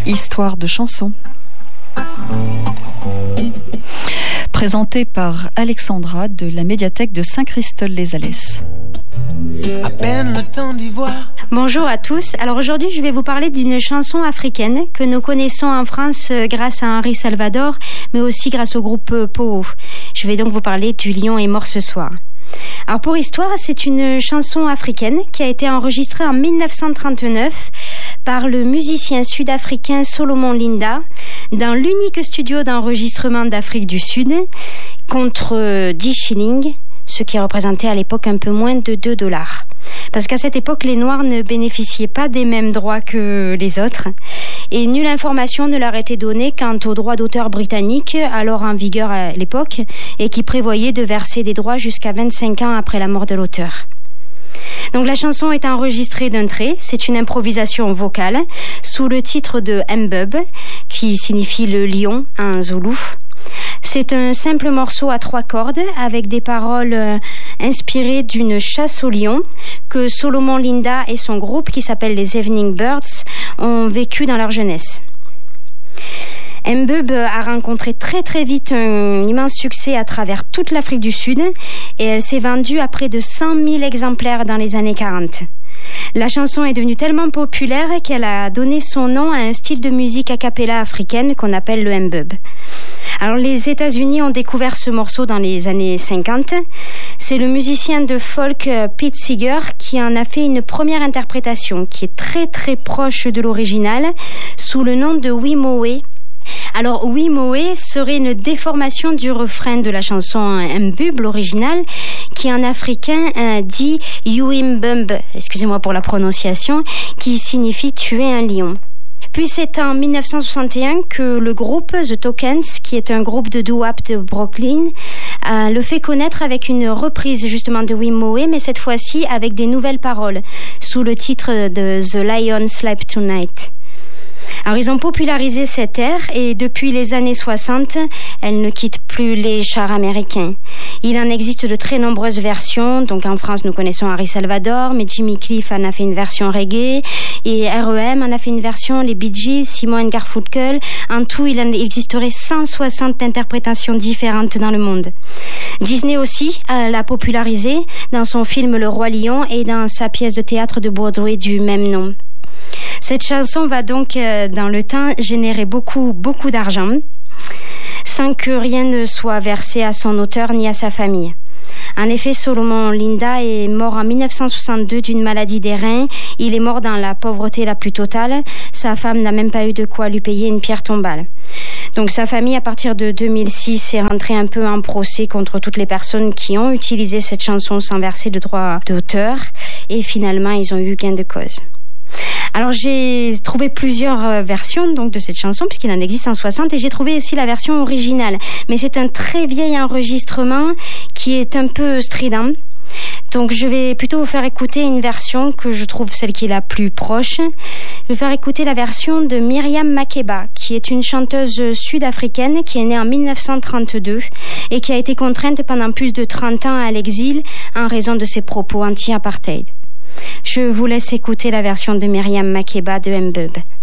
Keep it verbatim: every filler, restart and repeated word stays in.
Histoire de chansons. Présentée par Alexandra de la médiathèque de Saint-Christol-les-Alès. À peine le temps d'y voir. Bonjour à tous. Alors aujourd'hui, je vais vous parler d'une chanson africaine que nous connaissons en France grâce à Henri Salvador, mais aussi grâce au groupe Poho. Je vais donc vous parler du Lion est mort ce soir. Alors pour histoire, c'est une chanson africaine qui a été enregistrée en dix-neuf cent trente-neuf par le musicien sud-africain Solomon Linda dans l'unique studio d'enregistrement d'Afrique du Sud contre dix shillings, ce qui représentait à l'époque un peu moins de deux dollars. Parce qu'à cette époque, les Noirs ne bénéficiaient pas des mêmes droits que les autres et nulle information ne leur était donnée quant aux droits d'auteur britanniques, alors en vigueur à l'époque, et qui prévoyaient de verser des droits jusqu'à vingt-cinq ans après la mort de l'auteur. Donc la chanson est enregistrée d'un trait, c'est une improvisation vocale, sous le titre de Mbub, qui signifie le lion en zoulou. C'est un simple morceau à trois cordes avec des paroles euh, inspirées d'une chasse au lion que Solomon Linda et son groupe qui s'appelle les Evening Birds ont vécu dans leur jeunesse. Mbub a rencontré très très vite un immense succès à travers toute l'Afrique du Sud et elle s'est vendue à près de cent mille exemplaires dans les années quarante. La chanson est devenue tellement populaire qu'elle a donné son nom à un style de musique a cappella africaine qu'on appelle le Mbub. Alors les États-Unis ont découvert ce morceau dans les années cinquante. C'est le musicien de folk Pete Seeger qui en a fait une première interprétation qui est très très proche de l'original sous le nom de Wimoe. Alors Wimoe serait une déformation du refrain de la chanson Mbub, l'original, qui en africain euh, dit Youimbumb, excusez-moi pour la prononciation, qui signifie tuer un lion. Puis c'est en dix-neuf cent soixante et un que le groupe The Tokens, qui est un groupe de doo-wop de Brooklyn, euh, le fait connaître avec une reprise justement de Wimoe, mais cette fois-ci avec des nouvelles paroles, sous le titre de The Lion Slept Tonight. Alors ils ont popularisé cette air et depuis les années soixante, elle ne quitte plus les charts américains. Il en existe de très nombreuses versions, donc en France nous connaissons Henri Salvador, mais Jimmy Cliff en a fait une version reggae et R E M en a fait une version, les Bee Gees, Simon and Garfunkel. En tout, il en existerait cent soixante interprétations différentes dans le monde. Disney aussi euh, l'a popularisé dans son film Le Roi Lion et dans sa pièce de théâtre de Broadway du même nom. Cette chanson va donc, euh, dans le temps, générer beaucoup, beaucoup d'argent, sans que rien ne soit versé à son auteur ni à sa famille. En effet, Solomon Linda est mort en dix-neuf cent soixante-deux d'une maladie des reins. Il est mort dans la pauvreté la plus totale. Sa femme n'a même pas eu de quoi lui payer une pierre tombale. Donc sa famille, à partir de deux mille six, est rentrée un peu en procès contre toutes les personnes qui ont utilisé cette chanson sans verser de droits d'auteur. Et finalement, ils ont eu gain de cause. Alors j'ai trouvé plusieurs versions donc de cette chanson puisqu'il en existe en soixante et j'ai trouvé aussi la version originale. Mais c'est un très vieil enregistrement qui est un peu strident. Donc je vais plutôt vous faire écouter une version que je trouve celle qui est la plus proche. Je vais faire écouter la version de Miriam Makeba, qui est une chanteuse sud-africaine qui est née en dix-neuf cent trente-deux et qui a été contrainte pendant plus de trente ans à l'exil en raison de ses propos anti-apartheid. Je vous laisse écouter la version de Miriam Makeba de Mbub.